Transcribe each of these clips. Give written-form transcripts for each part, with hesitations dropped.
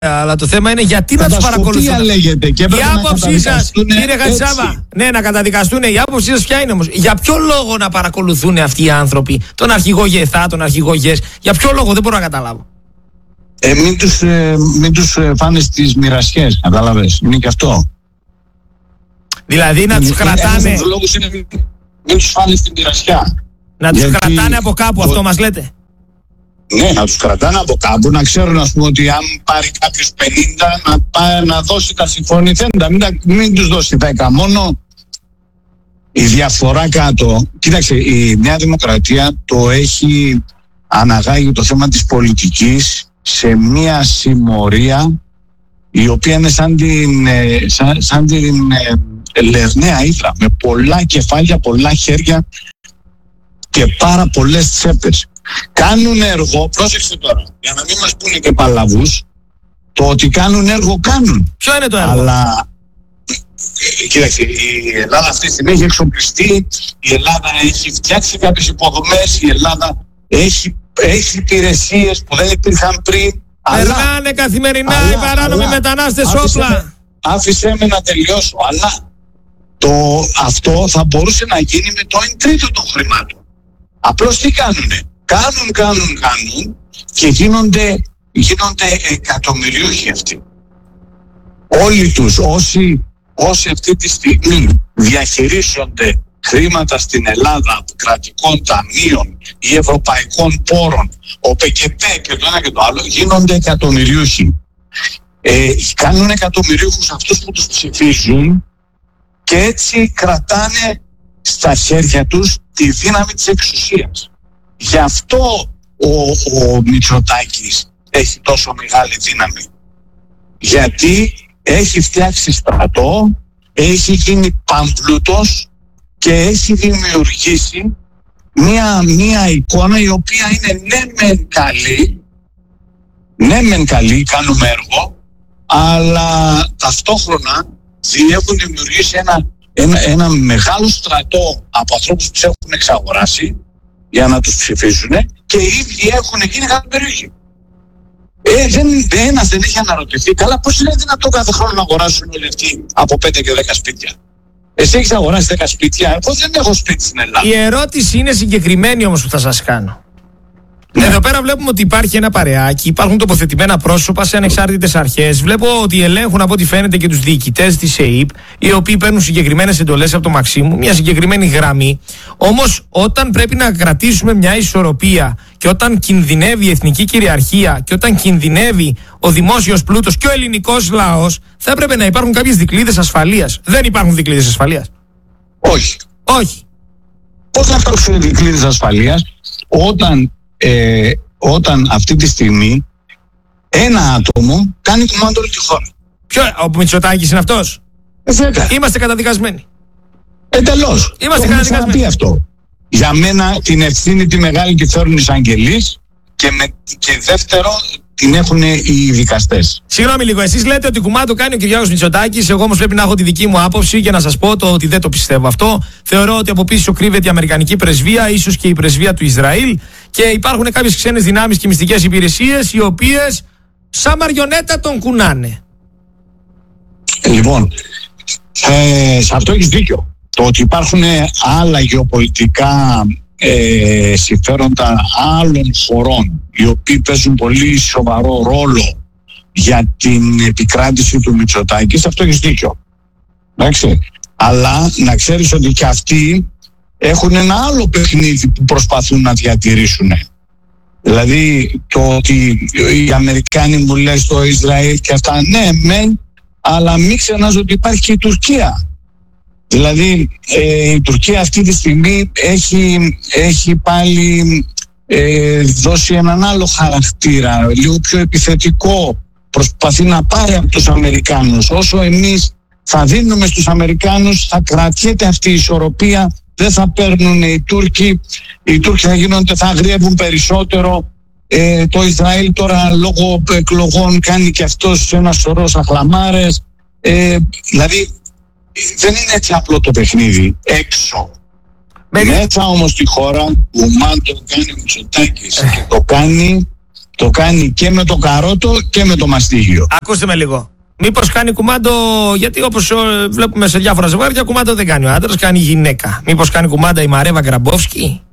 Αλλά το θέμα είναι γιατί να τους παρακολουθούν. Λέγεται, και η άποψή σας, κύριε Χατζησάβα, ναι, να καταδικαστούν. Η άποψή σας ποια είναι όμως? Για ποιο λόγο να παρακολουθούν αυτοί οι άνθρωποι τον αρχηγό ΓΕΘΑ, τον αρχηγό ΓΕΣ? Για ποιο λόγο? Δεν μπορώ να καταλάβω. Μην τους φάνε στις μοιρασιές, καταλαβες. Είναι και αυτό. Δηλαδή να τους κρατάνε. Ένας λόγος είναι μην τους φάνε στην μοιρασιά. Να τους κρατάνε από κάπου, αυτό μας λέτε? Ναι, να τους κρατάνε από κάπου, να ξέρουν, ας πούμε, ότι αν πάρει κάποιος 50 να δώσει τα συμφωνηθέντα, μην τους δώσει 10. Μόνο η διαφορά κάτω, κοίταξε, η Νέα Δημοκρατία το έχει αναγάγει το θέμα της πολιτικής σε μια συμμορία η οποία είναι σαν την Λερναία Ύδρα, με πολλά κεφάλια, πολλά χέρια και πάρα πολλές τσέπες. Κάνουν έργο, πρόσεξε τώρα, για να μην μας πούνε και παλαβούς, το ότι κάνουν έργο κάνουν. Ποιο είναι το έργο? Αλλά, κοίταξε, η Ελλάδα αυτή τη στιγμή έχει εξοπλιστεί, η Ελλάδα έχει φτιάξει κάποιες υποδομές, η Ελλάδα έχει υπηρεσίες που δεν υπήρχαν πριν. Περνάνε καθημερινά οι παράνομοι μετανάστες όπλα. Άφησέ με να τελειώσω, αλλά αυτό θα μπορούσε να γίνει με το 1/3 των χρημάτων. Απλώς τι κάνουνε? Κάνουν και γίνονται εκατομμυριούχοι αυτοί. Όλοι τους, όσοι αυτή τη στιγμή διαχειρίζονται χρήματα στην Ελλάδα από κρατικών ταμείων ή ευρωπαϊκών πόρων, ο ΠΚΠ και το ένα και το άλλο, γίνονται εκατομμυριούχοι. Κάνουν εκατομμυριούχους αυτούς που τους ψηφίζουν και έτσι κρατάνε στα χέρια τους τη δύναμη της εξουσίας. Γι' αυτό ο Μητσοτάκης έχει τόσο μεγάλη δύναμη. Γιατί έχει φτιάξει στρατό, έχει γίνει παμπλούτος και έχει δημιουργήσει μια εικόνα η οποία είναι ναι μεν καλή, κάνουμε έργο, αλλά ταυτόχρονα έχουν δημιουργήσει ένα μεγάλο στρατό από ανθρώπους που τους έχουν εξαγοράσει για να τους ψηφίσουν και οι ίδιοι έχουν γίνει εκατομμυρίουχοι. Ένας δεν έχει αναρωτηθεί, καλά, πώς είναι δυνατόν κάθε χρόνο να αγοράσουν όλοι αυτοί από 5 και 10 σπίτια? Εσύ έχεις αγοράσει 10 σπίτια, εγώ δεν έχω σπίτι στην Ελλάδα. Η ερώτηση είναι συγκεκριμένη όμως που θα σας κάνω. Ναι. Εδώ πέρα βλέπουμε ότι υπάρχει ένα παρεάκι, υπάρχουν τοποθετημένα πρόσωπα σε ανεξάρτητες αρχές. Βλέπω ότι ελέγχουν από ό,τι φαίνεται και τους διοικητές της ΕΕΠ, οι οποίοι παίρνουν συγκεκριμένες εντολές από το Μαξίμου, μια συγκεκριμένη γραμμή. Όμως, όταν πρέπει να κρατήσουμε μια ισορροπία και όταν κινδυνεύει η εθνική κυριαρχία και όταν κινδυνεύει ο δημόσιος πλούτος και ο ελληνικός λαός, θα έπρεπε να υπάρχουν κάποιες δικλείδες ασφαλείας. Δεν υπάρχουν δικλείδες ασφαλείας. Όχι. Πώς να υπάρξουν δικλείδες ασφαλείας όταν αυτή τη στιγμή ένα άτομο κάνει κουμάντο όλη τη χώρα? Ο Μητσοτάκης είναι αυτός? Είμαστε καταδικασμένοι. Εντελώς. Είμαστε καταδικασμένοι. Πει αυτό. Για μένα την ευθύνη τη μεγάλη τη φέρουν οι εισαγγελείς και δεύτερο την έχουν οι δικαστές. Συγγνώμη λίγο, εσείς λέτε ότι κουμάντο κάνει ο Κυριάκος Μητσοτάκης. Εγώ όμως πρέπει να έχω τη δική μου άποψη και να σας πω ότι δεν το πιστεύω αυτό. Θεωρώ ότι από πίσω κρύβεται η Αμερικανική πρεσβεία, ίσως και η πρεσβεία του Ισραήλ, και υπάρχουν κάποιες ξένες δυνάμεις και μυστικές υπηρεσίες οι οποίες σαν μαριονέτα τον κουνάνε. Λοιπόν, σε αυτό έχεις δίκιο. Το ότι υπάρχουν άλλα γεωπολιτικά συμφέροντα άλλων χωρών οι οποίοι παίζουν πολύ σοβαρό ρόλο για την επικράτηση του Μητσοτάκη, σε αυτό έχεις δίκιο. Εντάξει. Αλλά να ξέρεις ότι και αυτοί έχουν ένα άλλο παιχνίδι που προσπαθούν να διατηρήσουν. Δηλαδή το ότι οι Αμερικάνοι μου λένε στο Ισραήλ και αυτά, ναι μεν, αλλά μην ξεχνάς ότι υπάρχει και η Τουρκία. Δηλαδή η Τουρκία αυτή τη στιγμή έχει πάλι δώσει έναν άλλο χαρακτήρα, λίγο πιο επιθετικό. Προσπαθεί να πάρει από τους Αμερικάνους. Όσο εμείς θα δίνουμε στους Αμερικάνους, θα κρατιέται αυτή η ισορροπία, δεν θα παίρνουν οι Τούρκοι. Οι Τούρκοι θα αγριεύουν περισσότερο. Το Ισραήλ τώρα λόγω εκλογών κάνει και αυτός ένα σωρό σαχλαμάρες. Δηλαδή δεν είναι έτσι απλό το παιχνίδι έξω. Μέσα όμως στη χώρα που μάλλον κάνει ο Μητσοτάκης και Το κάνει και με το καρότο και με το μαστίγιο. Ακούστε με λίγο. Μήπως κάνει κουμάντο, γιατί όπως βλέπουμε σε διάφορα ζευγάρια, κουμάντο δεν κάνει ο άντρας, κάνει η γυναίκα. Μήπως κάνει κουμάντα η Μαρέβα Γκραμπόφσκι?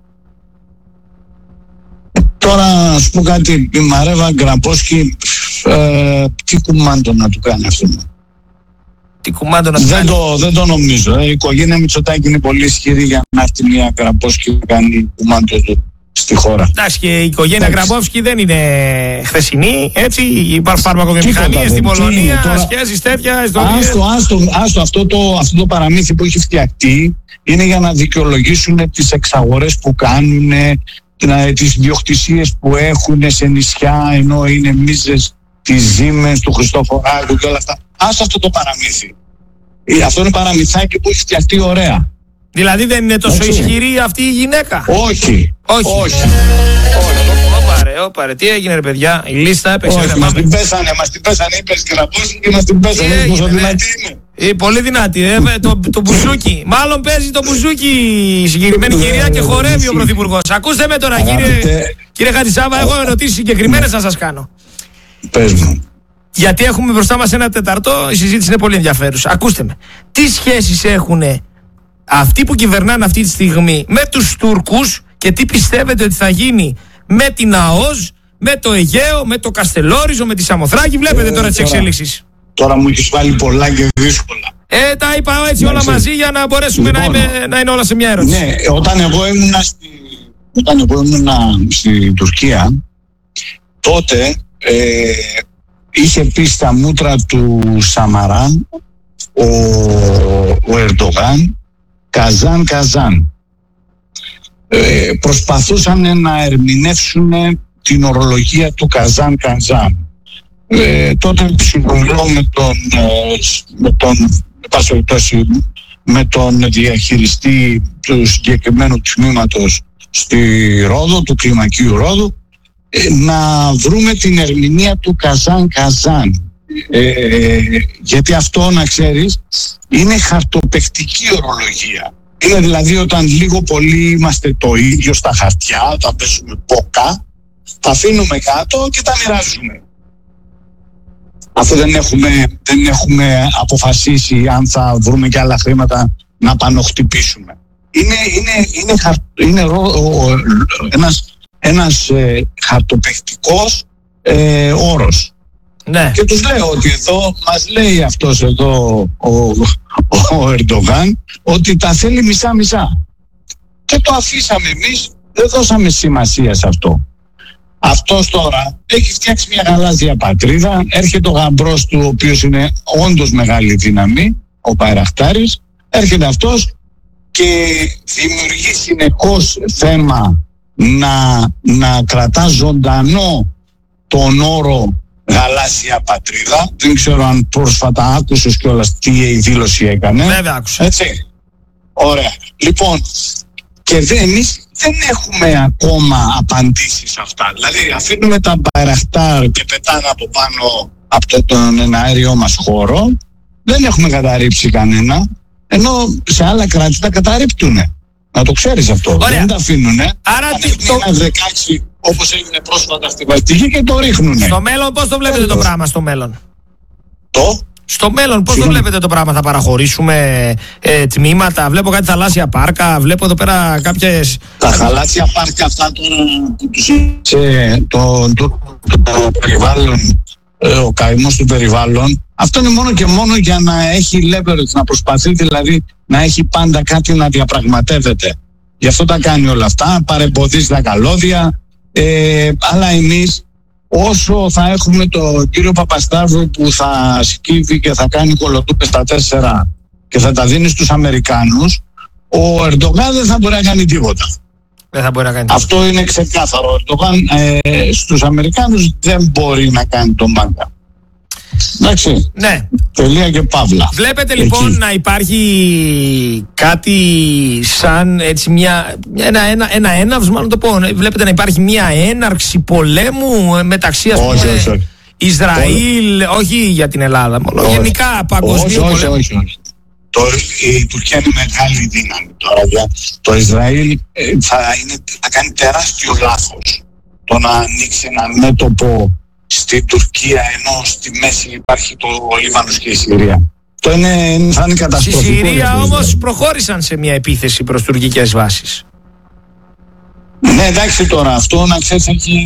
Τώρα να σου πω κάτι, η Μαρέβα Γκραμπόφσκι, τι κουμάντο να του κάνει αυτό? Τι κουμάντο να του κάνει? Δεν το νομίζω. Η οικογένεια Μητσοτάκη είναι πολύ ισχυρή για να έρθει μια Γκραμπόφσκι να κάνει κουμάντο του στη χώρα. Εντάξει, και η οικογένεια Γκραμπόφσκι δεν είναι χθεσινή, έτσι. Υπάρχουν φαρμακοβιομηχανίες στην Πολωνία, σχέσεις τέτοια, ιστορίες. Άστο, αυτό το παραμύθι που έχει φτιαχτεί είναι για να δικαιολογήσουν τις εξαγορές που κάνουν, τις ιδιοκτησίες που έχουν σε νησιά, ενώ είναι μίζες τις Ζήμες του Χριστόφορου και όλα αυτά. Άστο αυτό το παραμύθι. Αυτό είναι παραμυθάκι που έχει φτιαχτεί ωραία. Δηλαδή δεν είναι τόσο ισχυρή αυτή η γυναίκα? Όχι. Όπαρε, τι έγινε ρε παιδιά? Η λίστα έπαιξε. Όχι, μας την πέσανε, είπες Γκραμπόφσκι και μας την πέσανε. Πόσο δυνατή είναι? Πολύ δυνατή, το μπουζούκι. Μάλλον παίζει το μπουζούκι η συγκεκριμένη κυρία και χορεύει ο Πρωθυπουργός. Ακούστε με τώρα κύριε Χατζησάβα, έχω ερωτήσεις συγκεκριμένες να σας κάνω. Πες μου. Γιατί έχουμε μπροστά μας ένα τεταρτό, η συζήτηση είναι πολύ ενδιαφέρουσα. Ακούστε με. Τι σχέσεις έχουν αυτοί που κυβερνάνε αυτή τη στιγμή με τους Τούρκους και τι πιστεύετε ότι θα γίνει με την ΑΟΣ, με το Αιγαίο, με το Καστελόριζο, με τη Σαμοθράκη? Βλέπετε τώρα τις εξέλιξεις. Τώρα μου έχεις βάλει πολλά και δύσκολα. Τα είπα έτσι όλα μαζί για να μπορέσουμε να είναι όλα σε μια ερώτηση. Ναι, όταν εγώ ήμουν στη Τουρκία, τότε είχε πει στα μούτρα του Σαμαρά ο Ερντογάν Καζάν. Προσπαθούσαν να ερμηνεύσουν την ορολογία του Καζάν. Τότε συνομιλώ με τον διαχειριστή του συγκεκριμένου τμήματος στη Ρόδο, του κλιμακίου Ρόδου, να βρούμε την ερμηνεία του Καζάν. Γιατί αυτό, να ξέρεις, είναι χαρτοπαιχτική ορολογία. Είναι δηλαδή όταν λίγο πολύ είμαστε το ίδιο στα χαρτιά, όταν παίζουμε πόκα, τα αφήνουμε κάτω και τα μοιράζουμε. Αφού δεν έχουμε αποφασίσει αν θα βρούμε και άλλα χρήματα να πανοχτυπήσουμε. Είναι ένας χαρτοπαιχτικός όρος. Ναι. Και τους λέω ότι εδώ μας λέει αυτός εδώ ο Ερντογάν ότι τα θέλει μισά-μισά. Και το αφήσαμε εμείς, δεν δώσαμε σημασία σε αυτό. Αυτός τώρα έχει φτιάξει μια γαλάζια πατρίδα, έρχεται ο γαμπρός του, ο οποίος είναι όντως μεγάλη δύναμη, ο Μπαϊραχτάρης, έρχεται αυτός και δημιουργεί συνεχώς θέμα να κρατά ζωντανό τον όρο γαλάζια πατρίδα. Δεν ξέρω αν πρόσφατα άκουσες κιόλας τι η δήλωση έκανε. Βέβαια άκουσα. Έτσι. Ωραία. Λοιπόν, και εμείς δεν έχουμε ακόμα απαντήσεις σε αυτά. Δηλαδή αφήνουμε τα Μπαϊραχτάρ και πετάνε από πάνω από τον εναέριό μας χώρο. Δεν έχουμε καταρρύψει κανένα, ενώ σε άλλα κράτη τα καταρρύπτουνε. Να το ξέρεις αυτό. Ωραία. Δεν τα αφήνουνε. Άρα ένα 16 όπως έγινε πρόσφατα στη Βαλτική και το ρίχνουνε. Στο μέλλον πώς το βλέπετε το πράγμα στο μέλλον? Στο μέλλον πώς το βλέπετε το πράγμα? Θα παραχωρήσουμε τμήματα? Βλέπω κάτι θαλάσσια πάρκα, βλέπω εδώ πέρα κάποιες... Τα θαλάσσια πάρκα αυτά τώρα που τους είσαι το περιβάλλον, ο καημός του περιβάλλον, αυτό είναι μόνο και μόνο για να έχει leverage, να προσπαθεί δηλαδή να έχει πάντα κάτι να διαπραγματεύεται. Γι' αυτό τα κάνει όλα αυτά, παρεμποδίζει τα καλώδια, αλλά εμείς όσο θα έχουμε τον κύριο Παπασταύρου που θα σκύβει και θα κάνει κολοτούπες στα 4 και θα τα δίνει στους Αμερικάνους, ο Ερντογάν δεν θα μπορεί να κάνει τίποτα. Δεν θα μπορεί να κάνει τίποτα. Αυτό είναι ξεκάθαρο. Ο Ερντογάν στους Αμερικάνους δεν μπορεί να κάνει τον μάγκα. Εντάξει. Ναι. Τελεία και παύλα. Βλέπετε λοιπόν να υπάρχει κάτι σαν έτσι ένα έναυσμα, να το πω. Βλέπετε να υπάρχει μια έναρξη πολέμου μεταξύ ας πούμε Ισραήλ, όχι για την Ελλάδα μόνο, γενικά παγκοσμίου πολέμου. Όχι. Η Τουρκία είναι μεγάλη δύναμη τώρα. Το Ισραήλ θα κάνει τεράστιο λάθος το να ανοίξει ένα μέτωπο στην Τουρκία ενώ στη μέση υπάρχει ο Λίβανος και η Συρία. Το θα είναι καταστροφικό. Στη Συρία όμως προχώρησαν σε μια επίθεση προς τουρκικές βάσεις. Ναι, εντάξει, τώρα αυτό να ξέρεις,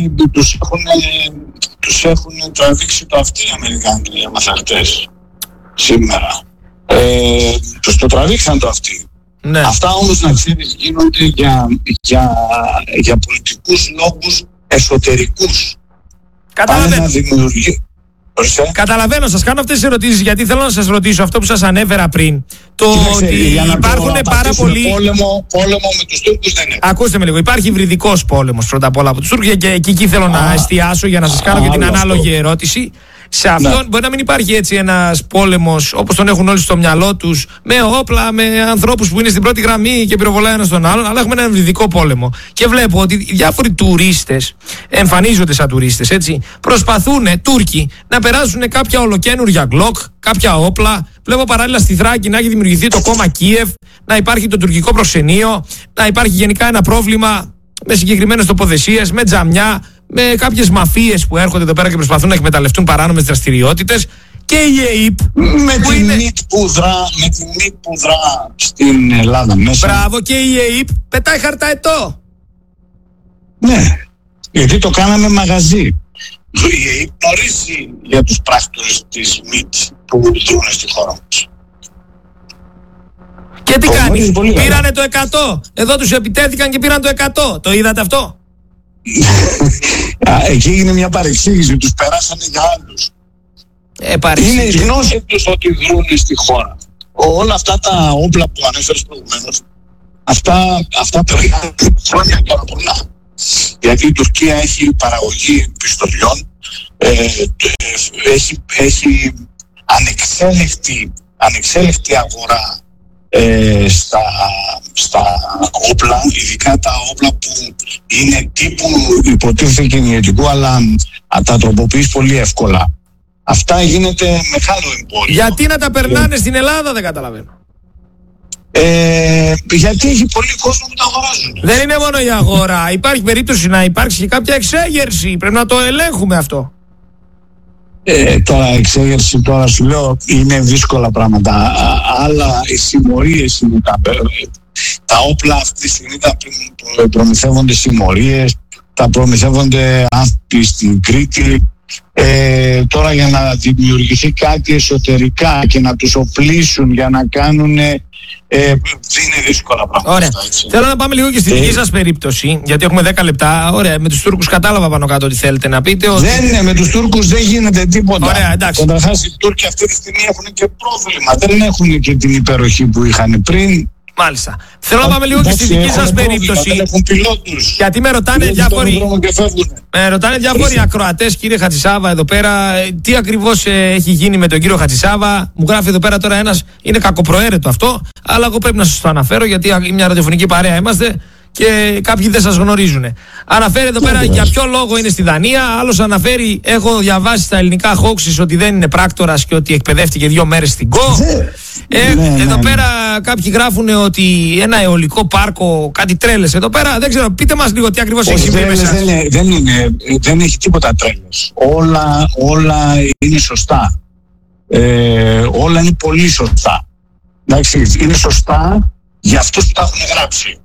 τους έχουν τραβήξει το αυτί οι Αμερικάνοι μαθαρτές σήμερα. Τους το τραβήξαν το αυτί. Ναι. Αυτά όμως να ξέρεις γίνονται για πολιτικούς λόγους εσωτερικούς. Καταλαβαίνω. Καταλαβαίνω, σας κάνω αυτές τις ερωτήσεις γιατί θέλω να σας ρωτήσω αυτό που σας ανέφερα πριν. Το ότι υπάρχουν πάρα πολλοί. Πόλεμο με τους Τούρκους δεν είναι. Ακούστε με λίγο. Υπάρχει υβριδικός πόλεμος πρώτα απ' όλα από τους Τούρκους και εκεί θέλω να εστιάσω για να σας κάνω και την ανάλογη ερώτηση. Σε αυτόν μπορεί να μην υπάρχει έτσι ένας πόλεμος όπως τον έχουν όλοι στο μυαλό τους, με όπλα, με ανθρώπους που είναι στην πρώτη γραμμή και πυροβολάει ένας τον άλλον, αλλά έχουμε έναν υβριδικό πόλεμο. Και βλέπω ότι διάφοροι τουρίστες εμφανίζονται σαν τουρίστες, έτσι. Προσπαθούν Τούρκοι να περάσουν κάποια ολοκαίνουργια γκλοκ, κάποια όπλα. Βλέπω παράλληλα στη Θράκη να έχει δημιουργηθεί το κόμμα Κίεβ, να υπάρχει το τουρκικό προξενείο, να υπάρχει γενικά ένα πρόβλημα με συγκεκριμένες τοποθεσίες, με τζαμιά, με κάποιες μαφίες που έρχονται εδώ πέρα και προσπαθούν να εκμεταλλευτούν παράνομες δραστηριότητες. Και η ΕΕΠ με την ΜΙΤ που δρά στην Ελλάδα μέσα. Μπράβο, και η ΕΕΠ πετάει χαρταετό. Ναι, γιατί το κάναμε μαγαζί. Η ΕΕΠ γνωρίζει για τους πράκτορες της ΜΙΤ που δρούν στη χώρα μας. Και τι κάνει, πήρανε το 100. Εδώ τους επιτέθηκαν και πήραν το 100. Το είδατε αυτό? Εκεί έγινε μια παρεξήγηση, τους περάσανε για άλλους. Είναι η γνώση τους ότι δρούν στη χώρα. Όλα αυτά τα όπλα που ανέφερες προηγουμένως, αυτά περνάνε χρόνια τώρα πολλά. Γιατί η Τουρκία έχει παραγωγή πιστολιών, έχει ανεξέλεκτη αγορά στα όπλα, ειδικά τα όπλα που είναι τύπου υποτίθεται κυνηγετικού, αλλά τα τροποποιείς πολύ εύκολα. Αυτά γίνεται μεγάλο εμπόριο. Γιατί να τα περνάνε στην Ελλάδα, δεν καταλαβαίνω. Γιατί έχει πολύ κόσμο που τα αγοράζουν. Δεν είναι μόνο η αγορά. Υπάρχει περίπτωση να υπάρξει και κάποια εξέγερση. Πρέπει να το ελέγχουμε αυτό. Τώρα εξέγερση, τώρα σου λέω, είναι δύσκολα πράγματα. Άλλα οι συμμορίες είναι τα όπλα αυτή τη στιγμή, τα προμηθεύονται συμμορίες, τα προμηθεύονται άνθρωποι στην Κρήτη. Τώρα για να δημιουργηθεί κάτι εσωτερικά και να τους οπλίσουν για να κάνουν είναι δύσκολα πράγματα. Ωραία. Θέλω να πάμε λίγο και στη δική σας περίπτωση, γιατί έχουμε 10 λεπτά. Ωραία, με τους Τούρκους κατάλαβα πάνω κάτω τι θέλετε να πείτε. Ότι... Δεν είναι, με τους Τούρκους δεν γίνεται τίποτα. Ωραία, εντάξει. Καταρχάς οι Τούρκοι αυτή τη στιγμή έχουν και πρόβλημα. Δεν έχουν και την υπεροχή που είχαν πριν. Μάλιστα. Θέλω να πάμε λίγο και στη δική σας περίπτωση. Δεν έχουν πιλότους. Γιατί με ρωτάνε διάφοροι ακροατές, κύριε Χατζησάβα, εδώ πέρα, τι ακριβώς έχει γίνει με τον κύριο Χατζησάβα. Μου γράφει εδώ πέρα τώρα ένας, είναι κακοπροαίρετο αυτό, αλλά εγώ πρέπει να σας το αναφέρω γιατί μια ραδιοφωνική παρέα είμαστε και κάποιοι δεν σας γνωρίζουν. Αναφέρει εδώ πέρα για ποιο λόγο είναι στη Δανία. Άλλος αναφέρει, έχω διαβάσει στα ελληνικά hoaxes ότι δεν είναι πράκτορας και ότι εκπαιδεύτηκε 2 μέρες στην ΚΟ. Εδώ πέρα κάποιοι γράφουν ότι ένα αιωλικό πάρκο, κάτι τρέλες εδώ πέρα. Δεν ξέρω, πείτε μας λίγο τι ακριβώς έχει συμβεί με εσάς. Δεν έχει τίποτα τρέλες. Όλα είναι σωστά. Όλα είναι πολύ σωστά. Εντάξει, είναι σωστά για αυτούς που τα έχουν γράψει.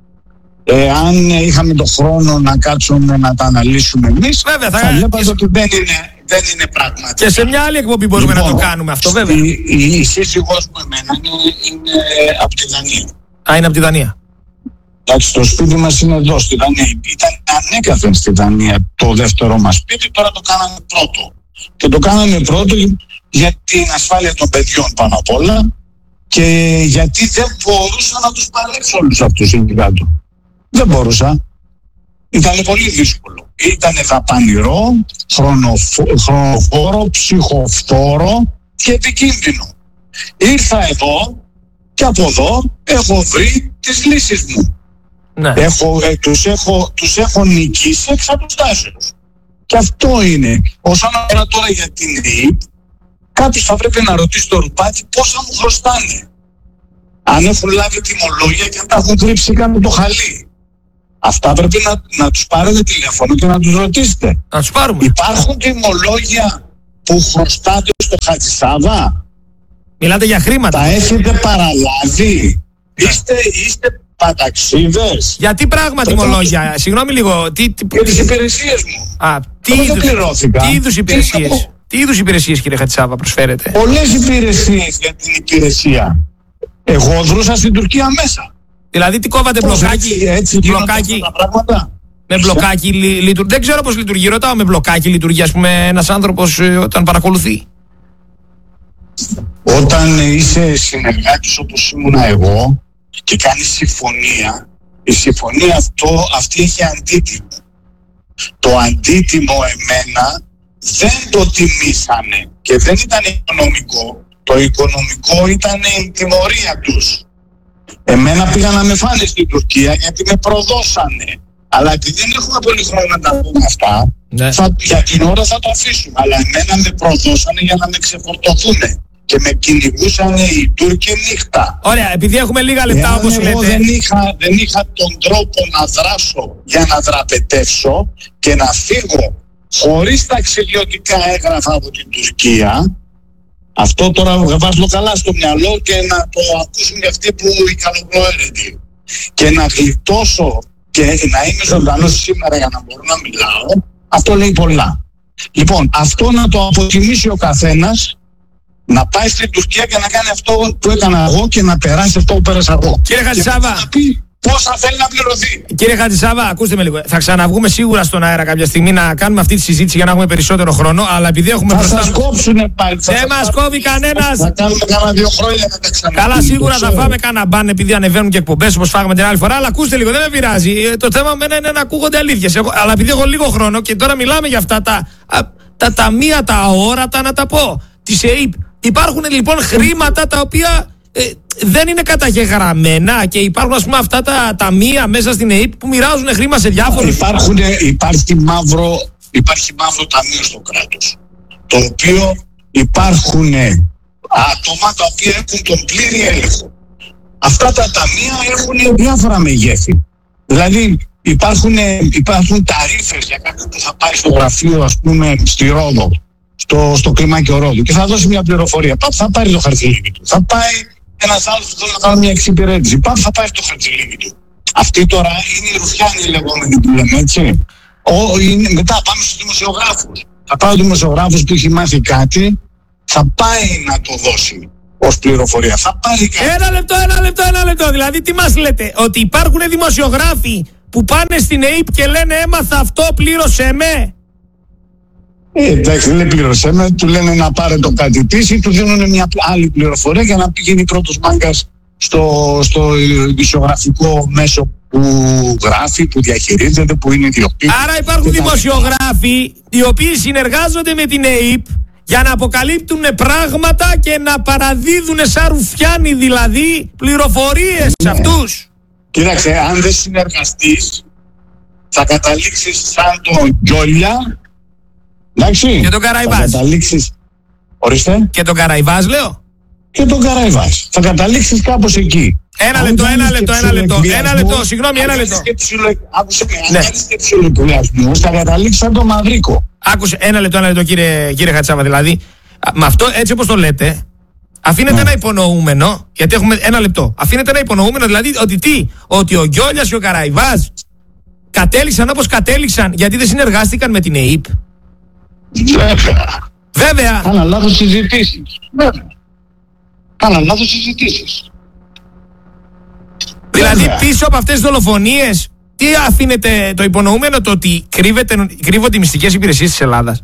Αν είχαμε τον χρόνο να κάτσουμε να τα αναλύσουμε εμείς, θα βλέπαμε ότι δεν είναι πράγματι. Και σε μια άλλη εκπομπή μπορούμε να το κάνουμε αυτό, βέβαια. Η σύζυγός μου εμένα είναι από τη Δανία. Είναι από τη Δανία. Εντάξει, το σπίτι μας είναι εδώ στη Δανία. Ήταν ανέκαθεν στη Δανία το δεύτερο μας σπίτι, τώρα το κάναμε πρώτο. Και το κάναμε πρώτο για την ασφάλεια των παιδιών πάνω απ' όλα και γιατί δεν μπορούσα να τους παλέψω όλους αυτούς εκεί κάτω. Δεν μπορούσα. Ήταν πολύ δύσκολο. Ήταν δαπανηρό, χρονοβόρο, ψυχοφθόρο και επικίνδυνο. Ήρθα εδώ και από εδώ έχω βρει τις λύσεις μου. Ναι. Τους έχω νικήσει εξ αποστάσεως. Και αυτό είναι. Όσον αφορά τώρα για την ΕΕΠ, κάποιος θα πρέπει να ρωτήσει το ρουπάκι πόσα μου χρωστάνε. Αν έχουν λάβει τιμολόγια και αν τα έχουν κρύψει κάτω το χαλί. Αυτά πρέπει να τους πάρετε τηλέφωνο και να τους ρωτήσετε. Να τους πάρουμε. Υπάρχουν τιμολόγια που χρωστάτε στο Χατζησάβα? Μιλάτε για χρήματα. Τα έχετε παραλάβει? Είστε παταξίδες? Γιατί πράγμα τιμολόγια? Συγγνώμη λίγο. Για τις υπηρεσίες μου. Τι είδους υπηρεσίες, κύριε Χατζησάβα, προσφέρετε? Πολλές υπηρεσίες για την υπηρεσία. Εγώ δρούσα στην Τουρκία μέσα. Δηλαδή τι κόβατε, μπλοκάκι? Έτσι μπλοκάκι. Τα πράγματα. Με μπλοκάκι λειτουργεί. Δεν ξέρω πώς λειτουργεί. Ρωτάω, με μπλοκάκι λειτουργεί, ας πούμε, ένας άνθρωπος όταν παρακολουθεί? Όταν είσαι συνεργάτης όπως ήμουνα εγώ και κάνεις συμφωνία, η συμφωνία αυτή έχει αντίτιμο. Το αντίτιμο εμένα δεν το τιμήσανε και δεν ήταν οικονομικό. Το οικονομικό ήταν η τιμωρία τους. Εμένα πήγαν να με φάνε στην Τουρκία γιατί με προδώσανε. Αλλά επειδή δεν έχουμε πολύ χρόνο να τα πούμε αυτά, ναι, για την ώρα θα το αφήσουμε. Αλλά εμένα με προδώσανε για να με ξεφορτωθούν. Και με κυνηγούσαν οι Τούρκοι νύχτα. Ωραία, επειδή έχουμε λίγα λεπτά, όπως λέτε. Εγώ δεν είχα τον τρόπο να δράσω για να δραπετεύσω και να φύγω χωρίς ταξιδιωτικά έγγραφα από την Τουρκία. Αυτό τώρα βάζω καλά στο μυαλό και να το ακούσουν και αυτοί που οι καλοπροαίρετοι. Και να γλιτώσω και να είμαι ζωντανός σήμερα για να μπορώ να μιλάω, αυτό λέει πολλά. Λοιπόν, αυτό να το αποτιμήσει ο καθένας, να πάει στην Τουρκία και να κάνει αυτό που έκανα εγώ και να περάσει αυτό που πέρασα εγώ. Κύριε Χατζησάβα, να πει πόσα θέλει να πληρωθεί. Κύριε Χατζησάβα, ακούστε με λίγο. Θα ξαναβγούμε σίγουρα στον αέρα κάποια στιγμή να κάνουμε αυτή τη συζήτηση για να έχουμε περισσότερο χρόνο. Αλλά επειδή έχουμε μπροστά. Θα σας κόψουνε πάλι. Δεν μας κόβει κανένας. Θα κάνουμε κάνα 2 χρόνια να τα ξαναπούμε. Καλά, σίγουρα θα φάμε κάνα μπαν επειδή ανεβαίνουν και εκπομπές όπως φάγαμε την άλλη φορά. Αλλά ακούστε λίγο, δεν με πειράζει. Το θέμα με είναι να ακούγονται αλήθειες. Αλλά επειδή έχω λίγο χρόνο και τώρα μιλάμε για αυτά τα ταμεία, τα αόρατα, να τα πω. Τη ΕΕΠ. Υπάρχουν λοιπόν χρήματα τα οποία δεν είναι καταγεγραμμένα και υπάρχουν, ας πούμε, αυτά τα ταμεία μέσα στην ΕΕΠ που μοιράζουν χρήμα σε διάφορους. Υπάρχει μαύρο ταμείο στο κράτος, το οποίο υπάρχουν άτομα τα οποία έχουν τον πλήρη έλεγχο. Αυτά τα ταμεία έχουν διάφορα μεγέθη. Δηλαδή υπάρχουν ταρίφες για κάποιον που θα πάει στο γραφείο, ας πούμε, στη Ρόδο, στο κλιμάκιο Ρόδου και θα δώσει μια πληροφορία. Πάπου θα πάρει το χαρτζηλίκι του. Θα πάει ένας άλλος που θέλει να κάνει μια εξυπηρέτηση. Πάπου θα πάρει το χαρτζηλίκι του. Αυτή τώρα είναι η ρουφιάνη λεγόμενη που λέμε, έτσι. Μετά πάμε στους δημοσιογράφους. Θα πάει ο δημοσιογράφος που έχει μάθει κάτι, θα πάει να το δώσει ως πληροφορία. Θα πάρει κάτι. Ένα λεπτό. Δηλαδή τι μας λέτε? Ότι υπάρχουν δημοσιογράφοι που πάνε στην ΕΕΠ και λένε έμαθα αυτό, πλήρωσέ με? Εντάξει, δεν πλήρωσέ με, του λένε να πάρε το κάτι πίσω, του δίνουν μια άλλη πληροφορία για να πηγαίνει πρώτος μάγκας στο ειδησιογραφικό μέσο που γράφει, που διαχειρίζεται, που είναι ιδιοκτήτης. Άρα υπάρχουν δημοσιογράφοι οι οποίοι συνεργάζονται με την ΕΕΠ για να αποκαλύπτουν πράγματα και να παραδίδουν σαν ρουφιάνοι δηλαδή πληροφορίες σε αυτούς. Κοίταξε, αν δεν συνεργαστείς θα καταλήξεις σαν τον Γκιόλια. Εντάξει. Και τον Καραϊβάζ. Ορίστε. Και τον Καραϊβάζ, λέω. Και τον Καραϊβάζ. Θα καταλήξεις κάπως εκεί. Ένα λεπτό. Συγγνώμη, ένα λεπτό. Άκουσε με, αν κάνεις και ψιλοκουλιασμούς, θα καταλήξεις σαν τον Μαυρίκο. Άκουσε, ένα λεπτό, κύριε Χατζησάβα. Δηλαδή, με αυτό έτσι όπως το λέτε, αφήνεται ένα υπονοούμενο, γιατί έχουμε ένα λεπτό. Αφήνεται ένα υπονοούμενο, δηλαδή, ότι ο Γκιόλιας και ο Καραϊβάζ κατέληξαν όπως κατέληξαν γιατί δεν συνεργάστηκαν με την ΕΕΠ. Βέβαια. Κάνα λάθος συζητήσεις. Δηλαδή πίσω από αυτές τις δολοφονίες τι αφήνεται το υπονοούμενο? Το ότι κρύβονται οι μυστικές υπηρεσίες της Ελλάδας.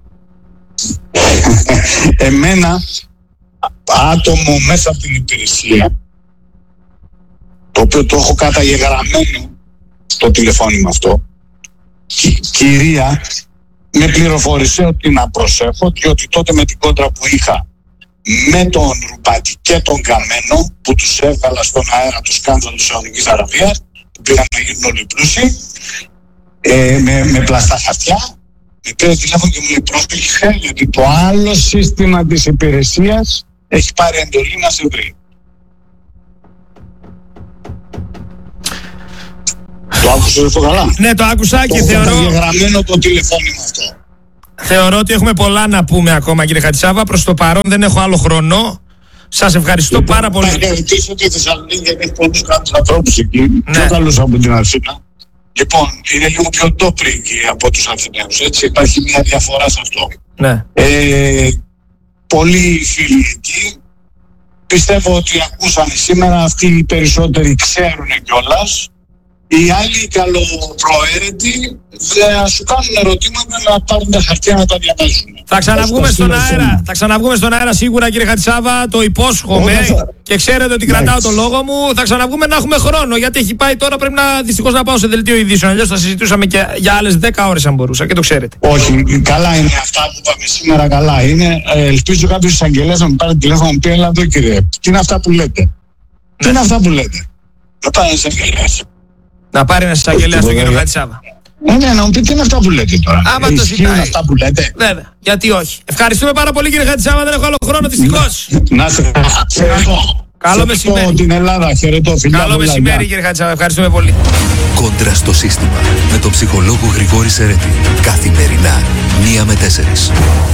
Εμένα άτομο μέσα από την υπηρεσία, το οποίο το έχω καταγεγραμμένο στο τηλεφώνημα αυτό, κυρία με πληροφόρησε ότι να προσέχω, διότι τότε με την κόντρα που είχα με τον Ρουπάτη και τον Καμένο, που τους έβγαλα στον αέρα το σκάνδαλο της Σαουδικής Αραβίας, που πήγαν να γίνουν όλοι πλούσιοι, με πλαστά χαρτιά, με πήρε τηλέφωνο και μου λέει πρόσεχε, γιατί το άλλο σύστημα της υπηρεσίας έχει πάρει εντολή να σε βρει. Το άκουσες αυτό καλά? Ναι, το άκουσα και θεωρώ. Έχω διαγραμμένο το τηλεφώνημα αυτό. Θεωρώ ότι έχουμε πολλά να πούμε ακόμα, κύριε Χατζησάβα. Προς το παρόν δεν έχω άλλο χρόνο. Σας ευχαριστώ πάρα πολύ. Θα χαιρετήσω τη Θεσσαλονίκη γιατί έχει πολλούς καλούς ανθρώπους εκεί. Πιο καλούς από την Αθήνα. Λοιπόν, είναι λίγο πιο ντόπρικοι από τους Αθηναίους, έτσι. Υπάρχει μια διαφορά σε αυτό. Ναι. Πολλοί φίλοι εκεί. Πιστεύω ότι ακούσανε σήμερα, αυτοί οι περισσότεροι ξέρουν κιόλας. Οι άλλοι καλοπροαίρετοι θα σου κάνουν ερωτήματα να πάρουν τα χαρτιά να τα διαβάζουν. Θα ξαναβγούμε στον αέρα. Θα ξαναβγούμε στον αέρα σίγουρα, κύριε Χατζησάβα. Το υπόσχομαι. Και ξέρετε ότι κρατάω το λόγο μου. Θα ξαναβγούμε να έχουμε χρόνο. Γιατί έχει πάει τώρα. Πρέπει δυστυχώς να πάω σε δελτίο ειδήσεων. Αλλιώς θα συζητούσαμε και για άλλες 10 ώρες αν μπορούσα. Και το ξέρετε. Όχι, καλά είναι αυτά που είπαμε σήμερα. Καλά είναι. Ελπίζω κάποιος εισαγγελέας να μου πάρει τηλέφωνο και να μου πει: έλα εδώ, κύριε. Τι είναι αυτά που λέτε? Τι είναι αυτά που λέτε? Να πάρει ένα εισαγγελέας. Να πάρει ένα εισαγγελέα στον κύριο Χατζησάβα. Ναι, να μου πει τι είναι αυτά που λέτε τώρα. Άμα το ζητάει. Αυτά που λέτε. Βέβαια, γιατί όχι. Ευχαριστούμε πάρα πολύ, κύριε Χατζησάβα. Δεν έχω άλλο χρόνο, δυστυχώς. Να σε χαιρετώ. Καλό μεσημέρι. Την Ελλάδα, χαιρετώ. Καλό μεσημέρι, κύριε Χατζησάβα. Ευχαριστούμε πολύ. Κόντρα στο σύστημα με τον ψυχολόγο Γρηγόρη Σερέτη. Καθημερινά 1 με 4.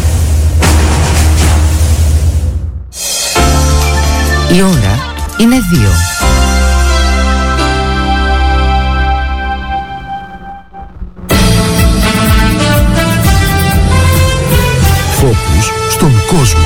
Η ώρα είναι 2. Φόκους στον κόσμο.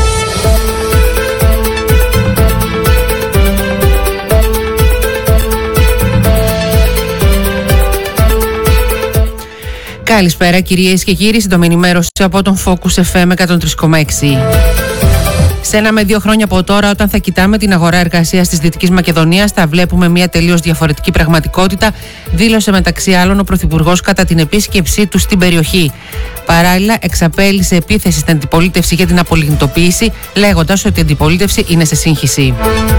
Καλησπέρα κυρίες και κύριοι, σύντομη ενημέρωση από τον Focus FM 103,6. Σε 1 με 2 χρόνια από τώρα, όταν θα κοιτάμε την αγορά εργασίας της Δυτικής Μακεδονίας, θα βλέπουμε μια τελείως διαφορετική πραγματικότητα, δήλωσε μεταξύ άλλων ο Πρωθυπουργός κατά την επίσκεψή του στην περιοχή. Παράλληλα, εξαπέλυσε επίθεση στην αντιπολίτευση για την απολιγνητοποίηση, λέγοντας ότι η αντιπολίτευση είναι σε σύγχυση.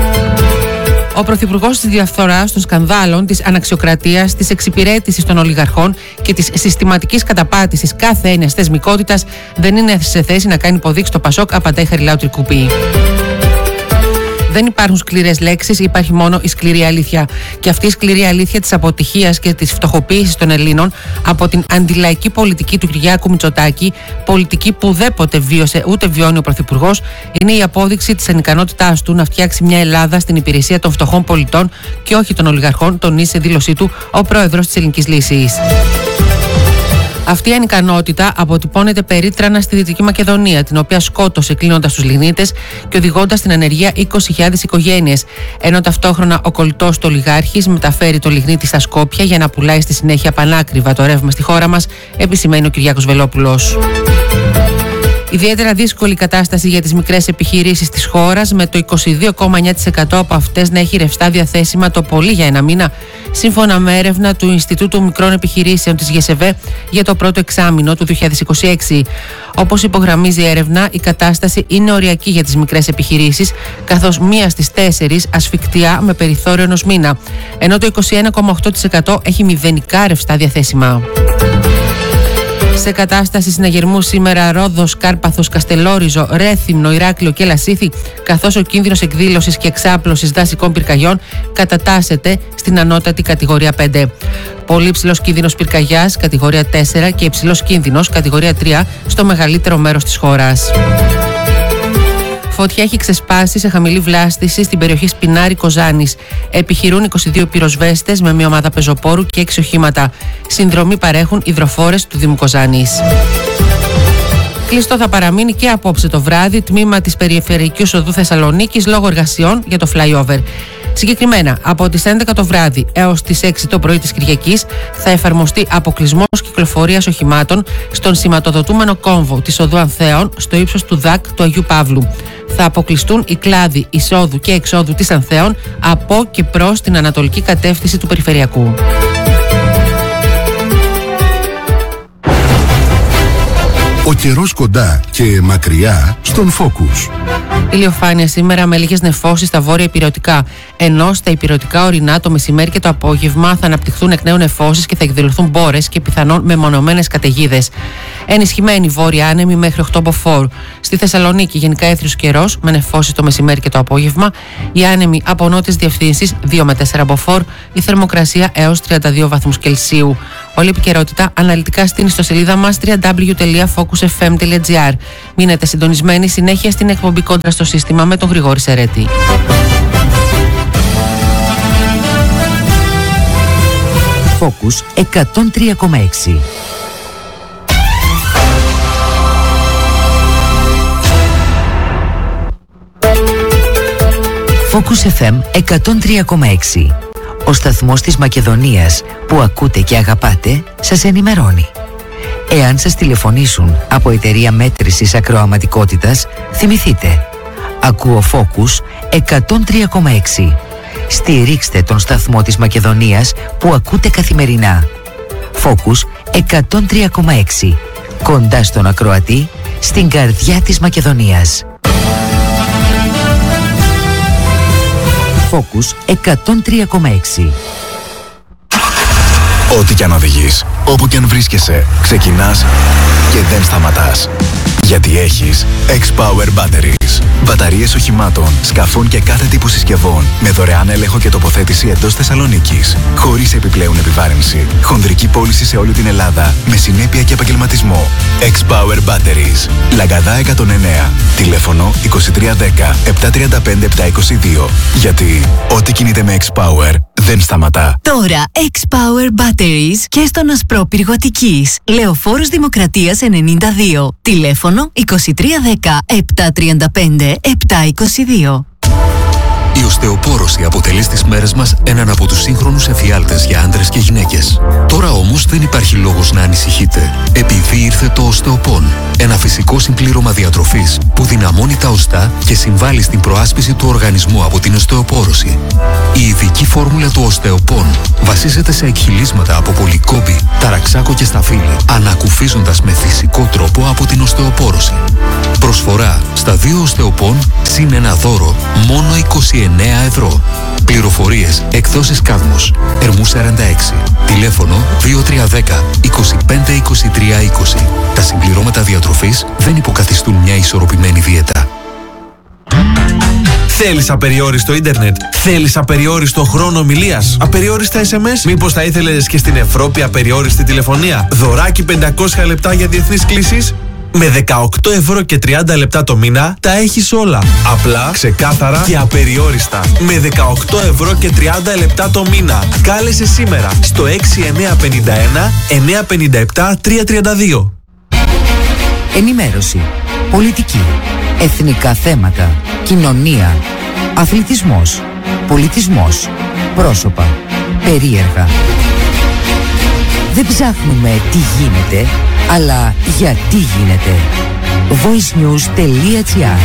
Ο Πρωθυπουργός της διαφθοράς, των σκανδάλων, της αναξιοκρατίας, της εξυπηρέτησης των ολιγαρχών και της συστηματικής καταπάτησης κάθε έννοιας θεσμικότητας δεν είναι σε θέση να κάνει υποδείξει στο Πασόκ, απαντάει Χαριλάου Τρικούπη. Δεν υπάρχουν σκληρές λέξεις, υπάρχει μόνο η σκληρή αλήθεια. Και αυτή η σκληρή αλήθεια της αποτυχίας και της φτωχοποίησης των Ελλήνων από την αντιλαϊκή πολιτική του Κυριάκου Μητσοτάκη, πολιτική που ουδέποτε βίωσε ούτε βιώνει ο Πρωθυπουργός, είναι η απόδειξη της ανικανότητάς του να φτιάξει μια Ελλάδα στην υπηρεσία των φτωχών πολιτών και όχι των ολιγαρχών, τονίζει σε δήλωσή του ο πρόεδρος της Ελληνικής Λύσης. Αυτή η ανικανότητα αποτυπώνεται περίτρανα στη Δυτική Μακεδονία, την οποία σκότωσε κλείνοντας τους λιγνίτες και οδηγώντας στην ανεργία 20.000 οικογένειες, ενώ ταυτόχρονα ο κολλητός του ολιγάρχης μεταφέρει το λιγνίτη στα Σκόπια για να πουλάει στη συνέχεια πανάκριβα το ρεύμα στη χώρα μας, επισημαίνει ο Κυριάκος Βελόπουλος. Ιδιαίτερα δύσκολη κατάσταση για τις μικρές επιχειρήσεις της χώρας, με το 22,9% από αυτές να έχει ρευστά διαθέσιμα το πολύ για 1 μήνα, σύμφωνα με έρευνα του Ινστιτούτου Μικρών Επιχειρήσεων της ΓΕΣΕΒΕ για το πρώτο εξάμηνο του 2026. Όπως υπογραμμίζει η έρευνα, η κατάσταση είναι οριακή για τις μικρές επιχειρήσεις, καθώς 1 στις 4 ασφικτιά με περιθώριο 1 μήνα, ενώ το 21,8% έχει μηδενικά ρευστά διαθέσιμα. Σε κατάσταση συναγερμού σήμερα Ρόδος, Κάρπαθος, Καστελόριζο, Ρέθυμνο, Ηράκλειο και Λασίθι, καθώς ο κίνδυνος εκδήλωσης και εξάπλωσης δασικών πυρκαγιών κατατάσσεται στην ανώτατη κατηγορία 5. Πολύ υψηλός κίνδυνος πυρκαγιάς, κατηγορία 4, και υψηλός κίνδυνος, κατηγορία 3, στο μεγαλύτερο μέρος της χώρας. Φωτιά έχει ξεσπάσει σε χαμηλή βλάστηση στην περιοχή Σπινάρη Κοζάνης. Επιχειρούν 22 πυροσβέστες με μια ομάδα πεζοπόρου και 6 οχήματα. Συνδρομή παρέχουν υδροφόρες του Δήμου Κοζάνης. Κλειστό θα παραμείνει και απόψε το βράδυ τμήμα της Περιφερειακής Οδού Θεσσαλονίκης λόγω εργασιών για το flyover. Συγκεκριμένα, από τις 11 το βράδυ έως τις 6 το πρωί της Κυριακής θα εφαρμοστεί αποκλεισμός κυκλοφορίας οχημάτων στον σηματοδοτούμενο κόμβο της Οδού Ανθέων στο ύψος του ΔΑΚ του Αγίου Παύλου. Θα αποκλειστούν οι κλάδοι εισόδου και εξόδου της Ανθέων από και προς την ανατολική κατεύθυνση του Περιφερειακού. Ο καιρός κοντά και μακριά στον Focus. Ηλιοφάνεια σήμερα με λίγες νεφώσεις στα βόρεια ηπειρωτικά. Ενώ στα ηπειρωτικά ορεινά το μεσημέρι και το απόγευμα θα αναπτυχθούν εκ νέου νεφώσεις και θα εκδηλωθούν μπόρες και πιθανόν μεμονωμένες καταιγίδες. Ενισχυμένη βόρεια άνεμη μέχρι 8 μποφόρ. Στη Θεσσαλονίκη γενικά έθριος καιρός με νεφώσεις το μεσημέρι και το απόγευμα. Η άνεμη από νότιες διευθύνσεις 2 με 4 μποφόρ. Η θερμοκρασία έως 32 βαθμούς Κελσίου. Όλη η επικαιρότητα αναλυτικά στην ιστοσελίδα μας www.focusfm.gr. Μείνετε συντονισμένοι συνέχεια στην εκπομπή Κόντρα στο σύστημα με τον Γρηγόρη Σερέτη. Focus 103,6. Focus FM 103,6. Ο σταθμός της Μακεδονίας που ακούτε και αγαπάτε σας ενημερώνει. Εάν σας τηλεφωνήσουν από εταιρεία μέτρησης ακροαματικότητας, θυμηθείτε. Ακούω Focus 103,6. Στηρίξτε τον σταθμό της Μακεδονίας που ακούτε καθημερινά. Focus 103,6. Κοντά στον ακροατή, στην καρδιά της Μακεδονίας. Focus 103,6. Ό,τι κι αν οδηγείς, όπου κι αν βρίσκεσαι, ξεκινάς και δεν σταματάς. Γιατί έχεις X-Power Batteries. Μπαταρίες οχημάτων, σκαφών και κάθε τύπου συσκευών με δωρεάν έλεγχο και τοποθέτηση εντός Θεσσαλονίκης. Χωρίς επιπλέον επιβάρυνση. Χονδρική πώληση σε όλη την Ελλάδα με συνέπεια και επαγγελματισμό. X-Power Batteries. Λαγκαδά 109. Τηλέφωνο 2310 735 722. Γιατί ό,τι κινείται με X-Power δεν σταματά. Τώρα X-Power Batteries και στον Ασπρόπυργο Αττικής. Λεωφόρος Δημοκρατίας 92. Τηλέφωνο 2310 735 722. Η οστεοπόρωση αποτελεί στις μέρες μας έναν από τους σύγχρονους εφιάλτες για άντρες και γυναίκες. Τώρα όμως δεν υπάρχει λόγος να ανησυχείτε, επειδή ήρθε το οστεοπόν. Ένα φυσικό συμπλήρωμα διατροφής που δυναμώνει τα οστά και συμβάλλει στην προάσπιση του οργανισμού από την οστεοπόρωση. Η ειδική φόρμουλα του οστεοπόν βασίζεται σε εκχυλίσματα από πολυκόμπη, ταραξάκο και σταφύλι, ανακουφίζοντας με φυσικό τρόπο από την οστεοπόρωση. Προσφορά στα 2 οστεοπόν συν ένα δώρο μόνο 29 ευρώ. Πληροφορίες εκδόσεις Κάδμος, Ερμού 46. Τηλέφωνο 2310 25 23 20. Τα συμπληρώματα διατροφής δεν υποκαθιστούν μια ισορροπημένη δίαιτα. Θέλεις απεριόριστο ίντερνετ? Θέλεις απεριόριστο χρόνο ομιλίας? Απεριόριστα SMS? Μήπως θα ήθελες και στην Ευρώπη απεριόριστη τηλεφωνία? Δωράκι 500 λεπτά για διεθνείς κλήσεις? Με 18 ευρώ και 30 λεπτά το μήνα τα έχεις όλα. Απλά, ξεκάθαρα και απεριόριστα. Με 18 ευρώ και 30 λεπτά το μήνα. Κάλεσε σήμερα στο 6951 957 332. Ενημέρωση, πολιτική, εθνικά θέματα, κοινωνία, αθλητισμός, πολιτισμός, πρόσωπα, περίεργα. Δεν ψάχνουμε τι γίνεται, αλλά γιατί γίνεται. voicenews.gr.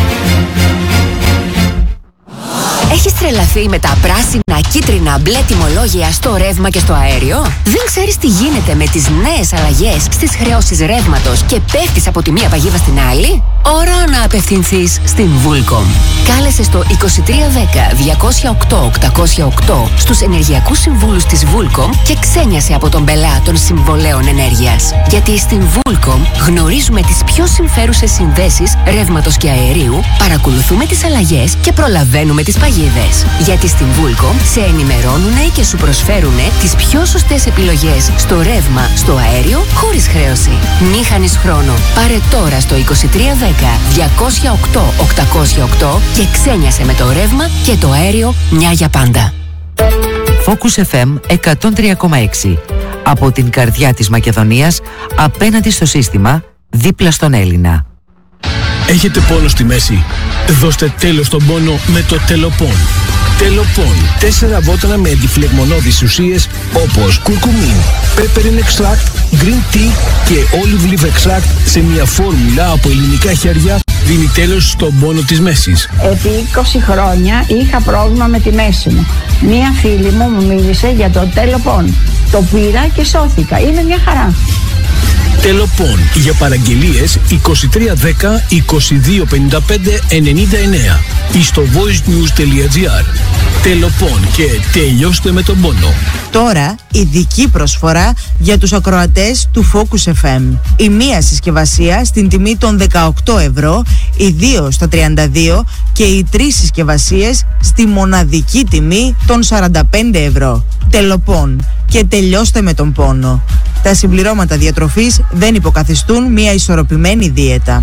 Έχεις τρελαθεί με τα πράσινα, κίτρινα, μπλε τιμολόγια στο ρεύμα και στο αέριο? Δεν ξέρεις τι γίνεται με τις νέες αλλαγές στις χρεώσεις ρεύματος και πέφτεις από τη μία παγίδα στην άλλη? Ώρα να απευθυνθείς στην Vulcom. Κάλεσε στο 2310 208 808 στους ενεργειακούς συμβούλους της Vulcom και ξένιασε από τον πελά των συμβολέων ενέργειας. Γιατί στην Vulcom γνωρίζουμε τις πιο συμφέρουσες συνδέσεις ρεύματος και αερίου, παρακολουθούμε τις αλλαγές και προλαβαίνουμε τις παγίδες. Γιατί στην Vulcom σε ενημερώνουνε και σου προσφέρουνε τις πιο σωστές επιλογές στο ρεύμα, στο αέριο, χωρίς χρέωση. Μη χάνεις χρόνο. Πάρε τώρα στο 2310 208 808 και ξένιασε με το ρεύμα και το αέριο μια για πάντα. Focus FM 103,6. Από την καρδιά της Μακεδονίας, απέναντι στο σύστημα, δίπλα στον Έλληνα. Έχετε πόνο στη μέση? Δώστε τέλος στον πόνο με το Τελοπών. Τελοπών. 4 βότανα με αντιφλεγμονώδεις ουσίες όπως κουρκουμίν, peppermint extract, green tea και olive leaf extract σε μια φόρμουλα από ελληνικά χέρια δίνει τέλος στον πόνο της μέσης. Επί 20 χρόνια είχα πρόβλημα με τη μέση μου. Μία φίλη μου μίλησε για το Τελοπών. Το πήρα και σώθηκα. Είναι μια χαρά. Τελοπών. Για παραγγελίες 2310 2255 99 ή στο voicenews.gr. Τελοπών και τελειώστε με τον πόνο. Τώρα ειδική προσφορά για τους ακροατές του Focus FM. Η μία συσκευασία στην τιμή των 18 ευρώ, οι δύο στα 32 και οι τρεις συσκευασίες στη μοναδική τιμή των 45 ευρώ. Τελοπών και τελειώστε με τον πόνο. Τα συμπληρώματα διατροφής δεν υποκαθιστούν μια ισορροπημένη δίαιτα.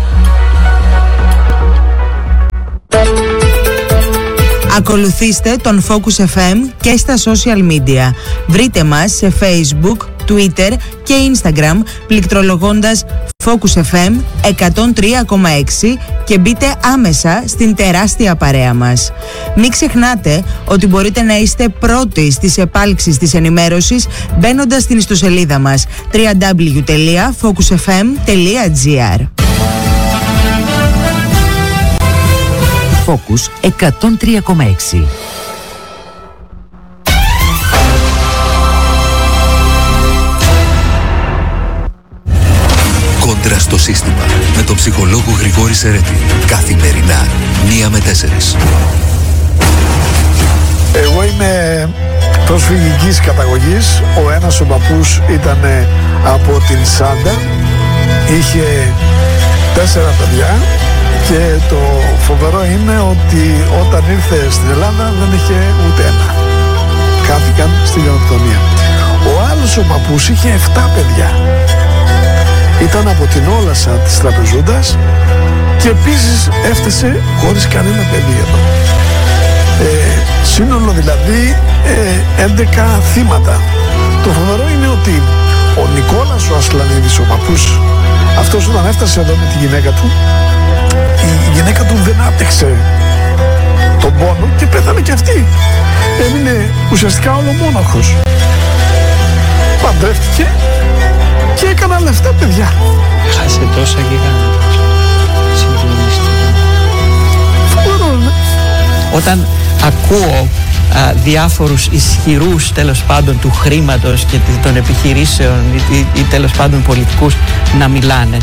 Ακολουθήστε τον Focus FM και στα social media. Βρείτε μας σε Facebook, Twitter και Instagram πληκτρολογώντας Focus FM 103,6 και μπείτε άμεσα στην τεράστια παρέα μας. Μην ξεχνάτε ότι μπορείτε να είστε πρώτοι στις επάλξεις της ενημέρωσης μπαίνοντας στην ιστοσελίδα μας www.focusfm.gr. Focus 103,6. Κόντρα στο σύστημα με τον ψυχολόγο Γρηγόρη Σερέτη. Καθημερινά 1 με 4. Εγώ είμαι προσφυγικής καταγωγής. Ο ένας ο παππούς ήταν από την Σάντα. Είχε 4 παιδιά. Και το φοβερό είναι ότι όταν ήρθε στην Ελλάδα δεν είχε ούτε ένα. Χάθηκαν στη γενοκτονία. Ο άλλος ο παππούς είχε 7 παιδιά. Ήταν από την Όλασσα της Τραπεζούντας και επίσης έφτασε χωρίς κανένα παιδί εδώ. Σύνολο δηλαδή 11 θύματα. Το φοβερό είναι ότι ο Νικόλας ο Ασλανίδης, ο παππούς, αυτός όταν έφτασε εδώ με τη γυναίκα του, η γυναίκα του δεν άπτυξε τον πόνο και πέθανε και αυτή. Έμεινε ουσιαστικά ολομόναχος. Παντρεύτηκε και έκανα λεφτά παιδιά. Χάσε τόσα γιγάντα. Συγκλονιστικά. Φοβερό, ναι. Όταν ακούω διάφορους ισχυρούς τέλος πάντων του χρήματος και των επιχειρήσεων ή τέλος πάντων πολιτικούς να μιλάνε,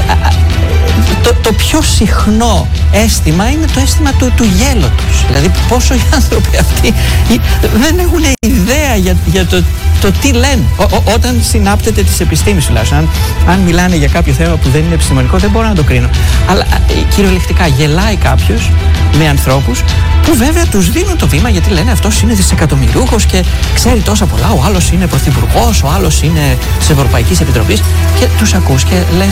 το πιο συχνό αίσθημα είναι το αίσθημα του γέλωτος. Δηλαδή πόσο οι άνθρωποι αυτοί δεν έχουν ιδέα για το τι λένε όταν συνάπτεται της επιστήμης τουλάχιστον. Αν μιλάνε για κάποιο θέμα που δεν είναι επιστημονικό δεν μπορώ να το κρίνω, αλλά κυριολεκτικά γελάει κάποιος με ανθρώπους που βέβαια τους δίνουν το βήμα γιατί λένε αυτός είναι δισεκατομμυριούχος και ξέρει τόσα πολλά, ο άλλος είναι πρωθυπουργός, ο άλλος είναι της Ευρωπαϊκής Επιτροπής, και τους ακούς και λες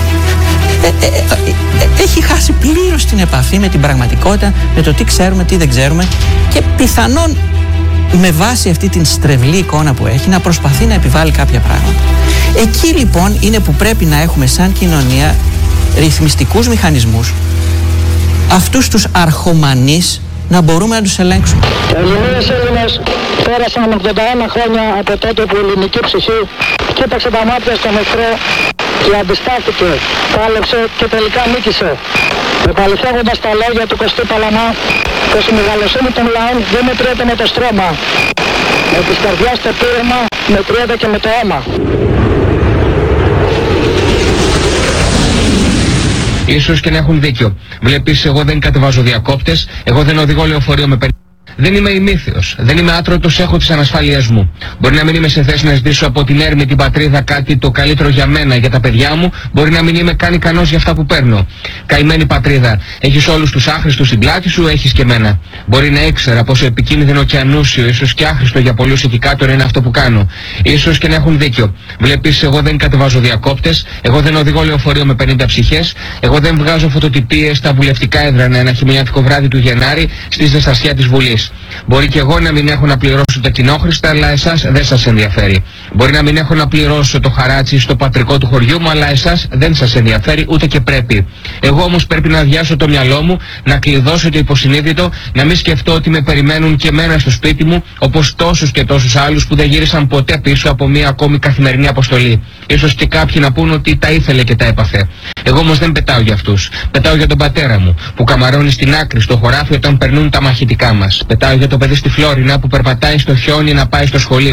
έχει χάσει πλήρως την επαφή με την πραγματικότητα, με το τι ξέρουμε, τι δεν ξέρουμε, και πιθανόν με βάση αυτή την στρεβλή εικόνα που έχει να προσπαθεί να επιβάλλει κάποια πράγματα. Εκεί λοιπόν είναι που πρέπει να έχουμε σαν κοινωνία ρυθμιστικούς μηχανισμούς, αυτούς τους αρχομανείς να μπορούμε να τους ελέγξουμε. Ελληνίες Έλληνες πέρασαν 81 χρόνια από τότε που η ελληνική ψυχή κοίταξε τα μάτια στον εχθρό και αντιστάθηκε, πάλεψε και τελικά νίκησε. Επαληθεύοντας τα λόγια του Κωστή Παλαμά, πως η μεγαλοσύνη των λαών δεν μετριέται με το στρώμα. Με της καρδιάς το πείρεμα μετριέται και με το αίμα. Ίσως και να έχουν δίκιο. Βλέπεις, εγώ δεν κατεβάζω διακόπτες, εγώ δεν οδηγώ λεωφορείο με Δεν είμαι ημίθεος, δεν είμαι άτρωτος, έχω τις ανασφάλειές μου. Μπορεί να μην είμαι σε θέση να ζητήσω από την έρμη την πατρίδα κάτι το καλύτερο για μένα, για τα παιδιά μου, μπορεί να μην είμαι καν ικανός για αυτά που παίρνω. Καημένη πατρίδα, έχεις όλους τους άχρηστους στην πλάτη σου, έχεις και μένα. Μπορεί να ήξερα πόσο επικίνδυνο και ανούσιο, ίσως και άχρηστο για πολλούς ειδικάτορ είναι αυτό που κάνω. Ίσως και να έχουν δίκιο. Βλέπεις, εγώ δεν κατεβάζω διακόπτες, εγώ δεν οδηγώ λεωφορείο με 50 ψυχές, εγώ δεν βγάζω φωτοτυπίες στα βουλευτικά έδρανα ένα χειμωνιάτικο βράδυ του Γενάρη στη ζεστασιά της Βουλής. Μπορεί και εγώ να μην έχω να πληρώσω τα κοινόχρηστα, αλλά εσάς δεν σας ενδιαφέρει. Μπορεί να μην έχω να πληρώσω το χαράτσι στο πατρικό του χωριού μου, αλλά εσάς δεν σας ενδιαφέρει, ούτε και πρέπει. Εγώ όμως πρέπει να αδειάσω το μυαλό μου, να κλειδώσω το υποσυνείδητο, να μην σκεφτώ ότι με περιμένουν και εμένα στο σπίτι μου, όπως τόσους και τόσους άλλους που δεν γύρισαν ποτέ πίσω από μία ακόμη καθημερινή αποστολή. Ίσως και κάποιοι να πούν ότι τα ήθελε και τα έπαθε. Εγώ όμως δεν πετάω για αυτούς. Πετάω για τον πατέρα μου, που καμαρώνει στην άκρη στο χωράφι όταν περνούν τα μαχητικά μας. Πετάω για το παιδί στη Φλόρινα που περπατάει στο χιόνι να πάει στο σχολείο.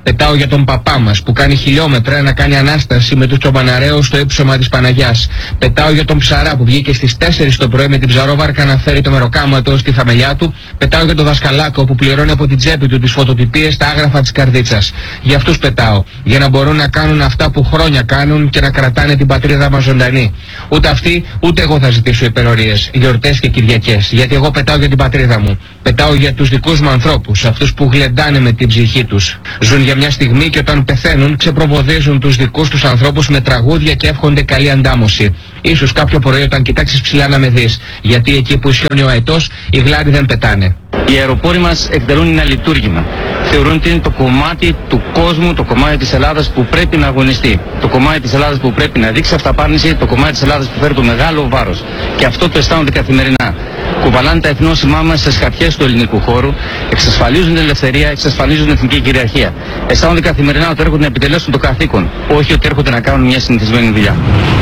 Πετάω για τον παπά μας που κάνει χιλιόμετρα να κάνει ανάσταση με τους τσομπαναρέους στο ύψωμα της Παναγιάς. Πετάω για τον ψαρά που βγήκε στις 4 το πρωί με την ψαρόβαρκα να φέρει το μεροκάματο στη θαμελιά του. Πετάω για τον δασκαλάκο που πληρώνει από την τσέπη του τις φωτοτυπίες στα άγραφα της καρδίτσας. Για αυτούς πετάω, για να μπορούν να κάνουν αυτά που χρόνια κάνουν και να κρατάνε την πατρίδα μας ζωντανή. Ούτε αυτοί, ούτε εγώ θα ζητήσω υπερορίες, γιορτές και Κυριακές, γιατί εγώ πετάω για την πατρίδα μου. Πετάω για τους δικούς μου ανθρώπους, αυτούς που γλεντάνε με την ψυχή τους. Ζουν για μια στιγμή και όταν πεθαίνουν ξεπροβοδίζουν τους δικούς τους ανθρώπους με τραγούδια και εύχονται καλή αντάμωση. Ίσως κάποιο πρωί όταν κοιτάξεις ψηλά να με δεις, γιατί εκεί που ισιώνει ο αετός οι γλάροι δεν πετάνε. Οι αεροπόροι μας εκτελούν ένα λειτουργήμα. Θεωρούν ότι είναι το κομμάτι του κόσμου, το κομμάτι της Ελλάδας που πρέπει να αγωνιστεί. Το κομμάτι της Ελλάδας που πρέπει να δείξει αυταπάρνηση, το κομμάτι της Ελλάδας που φέρει το μεγάλο βάρος. Και αυτό το αισθάνονται καθημερινά. Κουβαλάνε τα εθνόσημά μας στις χαρτιές του ελληνικού χώρου, εξασφαλίζουν την ελευθερία, εξασφαλίζουν την εθνική κυριαρχία. Αισθάνονται καθημερινά ότι έρχονται να επιτελέσουν το καθήκον, όχι ότι έρχονται να κάνουν μια συνηθισμένη δουλειά.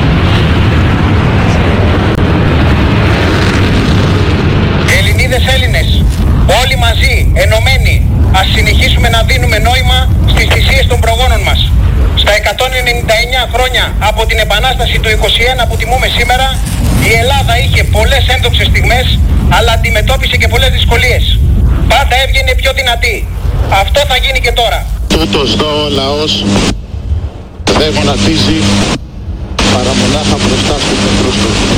Ελληνίδες, Έλληνες, όλοι μαζί, ενωμένοι, ας συνεχίσουμε να δίνουμε νόημα στις θυσίες των προγόνων μας. Στα 199 χρόνια από την Επανάσταση του 21 που τιμούμε σήμερα, η Ελλάδα είχε πολλές ένδοξες στιγμές, αλλά αντιμετώπισε και πολλές δυσκολίες. Πάντα έβγαινε πιο δυνατή. Αυτό θα γίνει και τώρα. Τούτος δω ο λαός δεν γονατίζει παρά μονάχα μπροστά στους εχθρούς του.